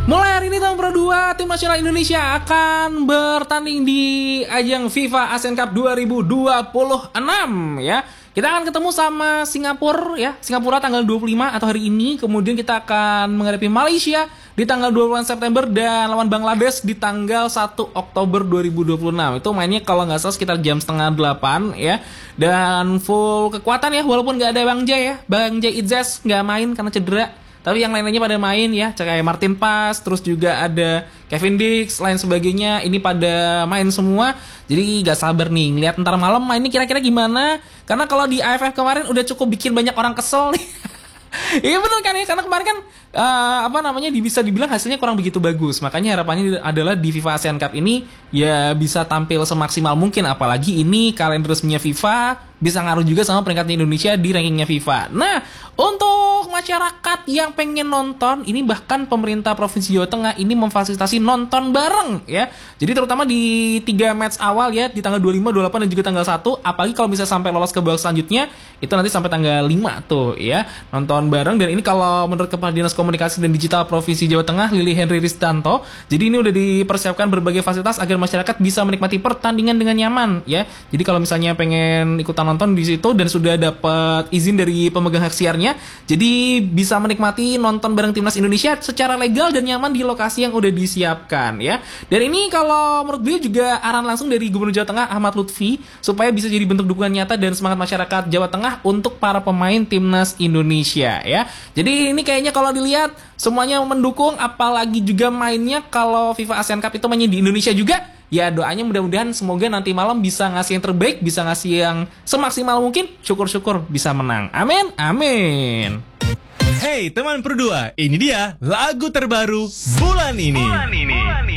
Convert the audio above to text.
Mulai hari ini tahun Pro 2, tim nasional Indonesia akan bertanding di ajang FIFA Asian Cup 2026 ya. Kita akan ketemu sama Singapura ya. Singapura tanggal 25 atau hari ini. Kemudian kita akan menghadapi Malaysia di tanggal 20 September dan lawan Bangladesh di tanggal 1 Oktober 2026. Itu mainnya kalau nggak salah sekitar jam setengah 8 ya. Dan full kekuatan ya, walaupun nggak ada Bang Jay ya. Bang Jay Izzas nggak main karena cedera. Tapi yang lainnya pada main ya, kayak Martin Paes, terus juga ada Kevin Dix, lain sebagainya. Ini pada main semua. Jadi gak sabar nih ngeliat ntar malam mainnya kira-kira gimana. Karena kalau di AFF kemarin udah cukup bikin banyak orang kesel nih. Iya betul kan ya, karena kemarin kan bisa dibilang hasilnya kurang begitu bagus. Makanya harapannya adalah di FIFA ASEAN Cup ini ya bisa tampil semaksimal mungkin. Apalagi ini kalender resminya FIFA, bisa ngaruh juga sama peringkatnya Indonesia di rankingnya FIFA. Nah, untuk masyarakat yang pengen nonton, ini bahkan pemerintah Provinsi Jawa Tengah ini memfasilitasi nonton bareng ya. Jadi terutama di 3 match awal ya, di tanggal 25, 28 dan juga tanggal 1. Apalagi kalau bisa sampai lolos ke babak selanjutnya, itu nanti sampai tanggal 5 tuh ya, nonton bareng. Dan ini kalau menurut Kepala Dinas Komunikasi dan Digital Provinsi Jawa Tengah, Lili Henry Ristanto, jadi ini udah dipersiapkan berbagai fasilitas agar masyarakat bisa menikmati pertandingan dengan nyaman ya. Jadi kalau misalnya pengen ikutan nonton di situ dan sudah dapat izin dari pemegang hak siarnya, jadi bisa menikmati nonton bareng timnas Indonesia secara legal dan nyaman di lokasi yang udah disiapkan ya. Dan ini kalau menurut beliau juga arahan langsung dari Gubernur Jawa Tengah Ahmad Lutfi supaya bisa jadi bentuk dukungan nyata dan semangat masyarakat Jawa Tengah untuk para pemain timnas Indonesia ya. Jadi ini kayaknya kalau dilihat semuanya mendukung, apalagi juga mainnya kalau FIFA ASEAN Cup itu mainnya di Indonesia juga. Ya doanya mudah-mudahan semoga nanti malam bisa ngasih yang terbaik, bisa ngasih yang semaksimal mungkin, syukur-syukur bisa menang. Amin, amin. Hey teman Pro 2, ini dia lagu terbaru bulan ini.